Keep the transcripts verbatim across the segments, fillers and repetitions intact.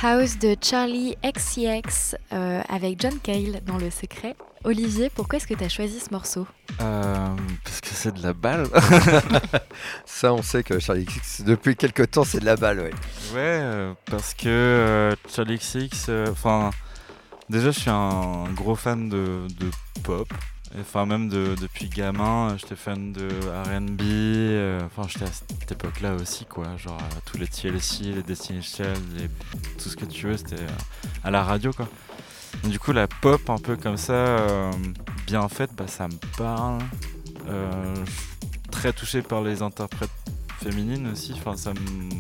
House de Charlie X C X euh, avec John Cale dans Le Secret. Olivier, pourquoi est-ce que tu as choisi ce morceau ? euh, Parce que c'est de la balle. Ça, on sait que Charlie X C X, depuis quelques temps, c'est de la balle, ouais. Ouais, euh, parce que euh, Charlie X C X, enfin, euh, déjà, je suis un gros fan de, de pop. Enfin, même de, depuis gamin, j'étais fan de R and B. Enfin, euh, j'étais à cette époque-là aussi, quoi. Genre, euh, tous les T L C, les Destiny's Child, les, tout ce que tu veux, c'était euh, à la radio, quoi. Et du coup, la pop, un peu comme ça, euh, bien faite, bah, ça me parle. Euh, je suis très touché par les interprètes féminines aussi. Enfin, ça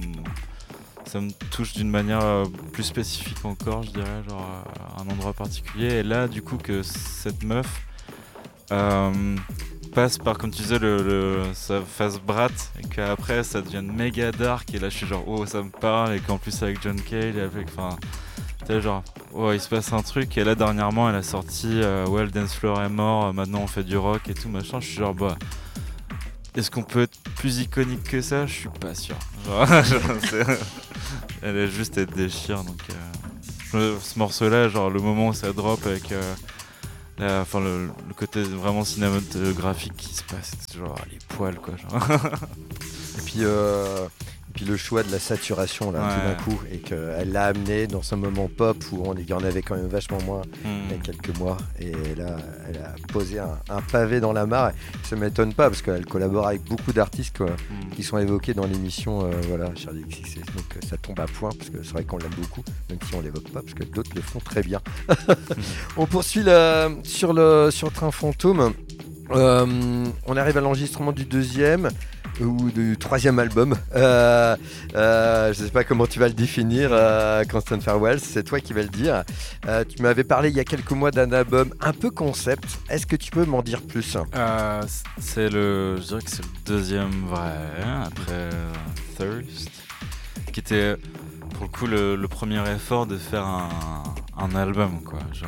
me, ça me touche d'une manière plus spécifique encore, je dirais, genre à un endroit particulier. Et là, du coup, que cette meuf Euh, passe par, comme tu disais, le, le, sa phase brat et qu'après ça devient méga dark et là je suis genre oh ça me parle et qu'en plus avec John Cale avec, enfin tu sais genre oh il se passe un truc et là dernièrement elle a sorti euh, ouais le dance floor est mort, euh, maintenant on fait du rock et tout machin, je suis genre bah est-ce qu'on peut être plus iconique que ça, je suis pas sûr genre, genre, c'est, elle est juste elle déchire donc euh, ce morceau là genre le moment où ça drop avec euh, Là, enfin le, le côté vraiment cinématographique qui se passe, c'est genre les poils quoi genre. Et puis, euh, et puis le choix de la saturation là, ouais. Tout d'un coup, et qu'elle l'a amené dans ce moment pop où on y en avait quand même vachement moins mmh. il y a quelques mois, et là elle a posé un, un pavé dans la mare. Ça m'étonne pas parce qu'elle collabore avec beaucoup d'artistes quoi, mmh. qui sont évoqués dans l'émission, euh, voilà, Charlie X C X, donc euh, ça tombe à point parce que c'est vrai qu'on l'aime beaucoup, même si on l'évoque pas parce que d'autres le font très bien. On poursuit la, sur le sur Train Fantôme. Euh, on arrive à l'enregistrement du deuxième ou du troisième album. Euh, euh, je ne sais pas comment tu vas le définir, euh, Constant Farewell, c'est toi qui vas le dire. Euh, tu m'avais parlé il y a quelques mois d'un album un peu concept. Est-ce que tu peux m'en dire plus ? euh, C'est le, je dirais que c'est le deuxième vrai, après euh, Thirst, qui était pour le coup le, le premier effort de faire un, un album, quoi. Genre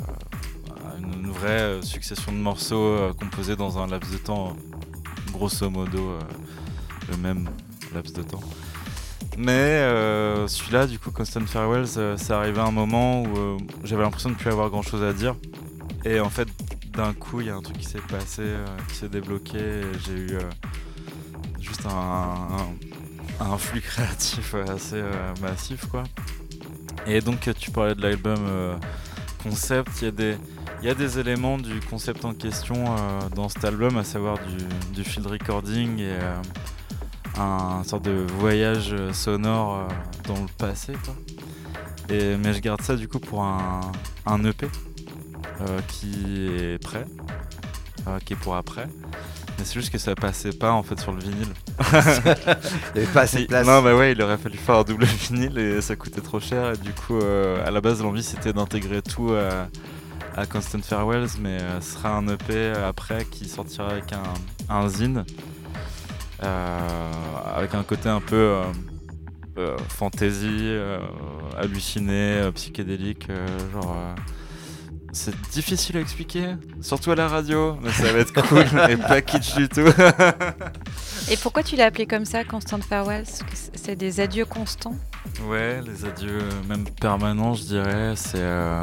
euh, une, une vraie succession de morceaux euh, composés dans un laps de temps. Grosso modo euh, le même laps de temps. Mais euh, celui-là, du coup, Constant Farewell, ça, ça arrivait à un moment où euh, j'avais l'impression de ne plus avoir grand-chose à dire. Et en fait, d'un coup, il y a un truc qui s'est passé, euh, qui s'est débloqué. Et j'ai eu euh, juste un, un, un flux créatif assez euh, massif, quoi. Et donc, tu parlais de l'album euh, concept, il y a des... Il y a des éléments du concept en question euh, dans cet album, à savoir du, du field recording et euh, un sorte de voyage sonore euh, dans le passé, quoi. Et, mais je garde ça du coup pour un, un E P euh, qui est prêt, euh, qui est pour après. Mais c'est juste que ça passait pas en fait sur le vinyle. Il n'y avait pas assez de place. Non, bah ouais, il aurait fallu faire un double vinyle et ça coûtait trop cher. Et du coup, euh, à la base, l'envie c'était d'intégrer tout à, à Constant Farewells, mais euh, ce sera un E P après qui sortira avec un, un zine, euh, avec un côté un peu euh, euh, fantasy, euh, halluciné, euh, psychédélique, euh, genre. Euh, C'est difficile à expliquer, surtout à la radio, mais ça va être cool et pas kitsch du tout. Et pourquoi tu l'as appelé comme ça, Constant Farewell ? C'est des adieux constants ? Ouais, les adieux même permanents, je dirais. C'est, euh,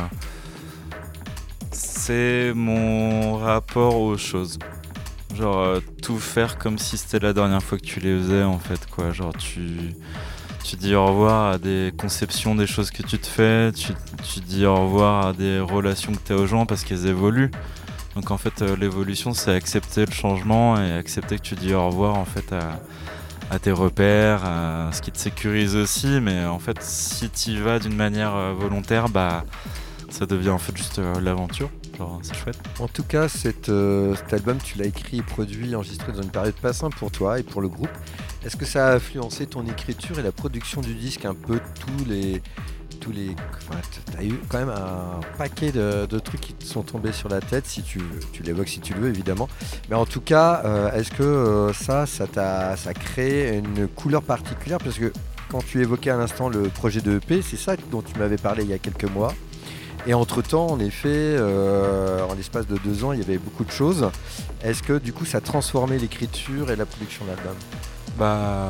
c'est mon rapport aux choses. Genre euh, tout faire comme si c'était la dernière fois que tu les faisais, en fait, quoi. Genre tu... Tu dis au revoir à des conceptions des choses que tu te fais, tu, tu dis au revoir à des relations que tu as aux gens parce qu'elles évoluent. Donc en fait, euh, l'évolution, c'est accepter le changement et accepter que tu dis au revoir en fait à, à tes repères, à ce qui te sécurise aussi. Mais en fait, si tu y vas d'une manière euh, volontaire, bah, ça devient en fait juste euh, l'aventure. Genre, c'est chouette. En tout cas, cette, euh, cet album, tu l'as écrit, produit, enregistré dans une période pas simple pour toi et pour le groupe. Est-ce que ça a influencé ton écriture et la production du disque, un peu tous les... tous les enfin, t'as eu quand même un paquet de, de trucs qui te sont tombés sur la tête, si tu, tu l'évoques si tu le veux, évidemment. Mais en tout cas, euh, est-ce que euh, ça, ça t'a ça crée une couleur particulière ? Parce que quand tu évoquais à l'instant le projet de E P, c'est ça dont tu m'avais parlé il y a quelques mois. Et entre-temps, en effet, euh, en l'espace de deux ans, il y avait beaucoup de choses. Est-ce que du coup, ça a transformé l'écriture et la production de l'album ?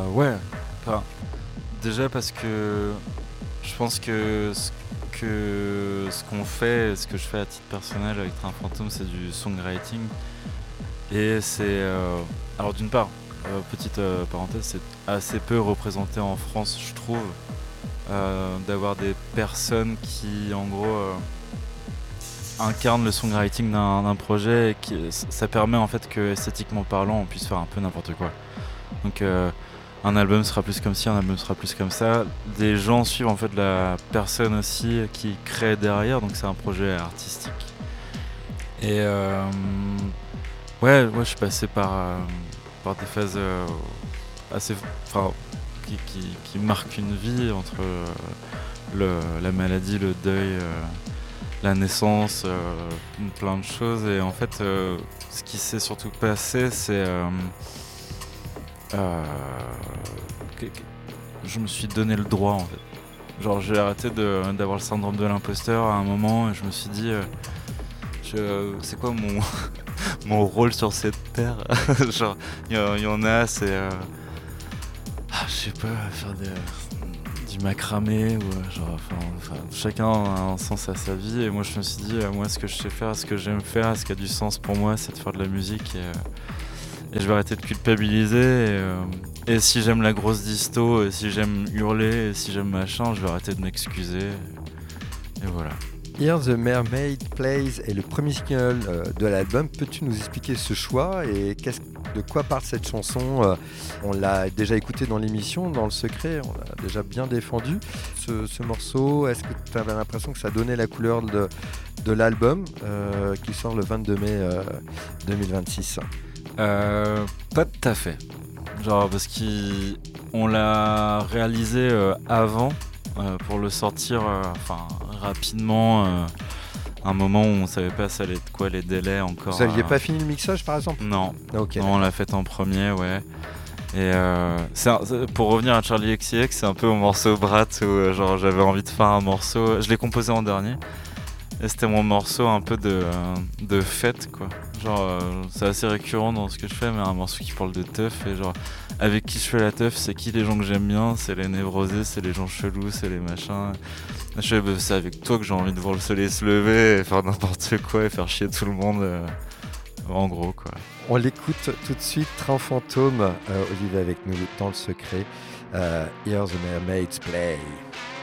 Bah ouais, enfin, déjà parce que Je pense que ce, que ce qu'on fait, ce que je fais à titre personnel avec Train Fantôme, c'est du songwriting. Et c'est... Euh, alors d'une part, euh, petite euh, parenthèse, c'est assez peu représenté en France, je trouve, euh, d'avoir des personnes qui, en gros, euh, incarnent le songwriting d'un, d'un projet. Et qui, ça permet en fait que, esthétiquement parlant, on puisse faire un peu n'importe quoi. Donc... Euh, un album sera plus comme ci, un album sera plus comme ça. Les gens suivent en fait la personne aussi qui crée derrière, donc c'est un projet artistique. Et euh, ouais, ouais, je suis passé par, euh, par des phases euh, assez, enfin, qui, qui, qui marquent une vie entre euh, le, la maladie, le deuil, euh, la naissance, euh, plein de choses. Et en fait, euh, ce qui s'est surtout passé, c'est euh, Euh, je me suis donné le droit en fait. Genre j'ai arrêté de, d'avoir le syndrome de l'imposteur à un moment et je me suis dit euh, je, c'est quoi mon, mon rôle sur cette terre. Genre il y, y en a c'est euh, ah, je sais pas, faire des, du macramé ou genre enfin, enfin chacun a un sens à sa vie et moi je me suis dit euh, moi ce que je sais faire, ce que j'aime faire, ce qui a du sens pour moi c'est de faire de la musique et euh, Et je vais arrêter de culpabiliser. Et, euh, et si j'aime la grosse disto, et si j'aime hurler, et si j'aime machin, je vais arrêter de m'excuser. Et voilà. Here the Mermaid Plays est le premier single euh, de l'album. Peux-tu nous expliquer ce choix et qu'est-ce, de quoi parle cette chanson euh, On l'a déjà écouté dans l'émission, dans le secret, on l'a déjà bien défendu. Ce, ce morceau, est-ce que tu avais l'impression que ça donnait la couleur de, de l'album euh, qui sort le vingt-deux mai euh, deux mille vingt-six? Euh, pas tout à fait. Genre parce qu'on l'a réalisé euh, avant euh, pour le sortir euh, enfin, rapidement. Euh, un moment où on savait pas ça allait être quoi les délais encore. Vous n'aviez euh... pas fini le mixage par exemple? Non. Okay, non on l'a fait en premier, ouais. Et euh, c'est un, c'est, pour revenir à Charli X C X, c'est un peu au morceau Brat où euh, genre, j'avais envie de faire un morceau. Je l'ai composé en dernier. Et c'était mon morceau un peu de, euh, de fête quoi. Genre euh, c'est assez récurrent dans ce que je fais mais un morceau qui parle de teuf et genre avec qui je fais la teuf, c'est qui les gens que j'aime bien, c'est les névrosés, c'est les gens chelous, c'est les machins. Je fais bah, c'est avec toi que j'ai envie de voir le soleil se lever et faire n'importe quoi et faire chier tout le monde euh, en gros quoi. On l'écoute tout de suite, Train Fantôme, euh, Olivier avec nous dans le secret, euh, Here the Mermaids Play.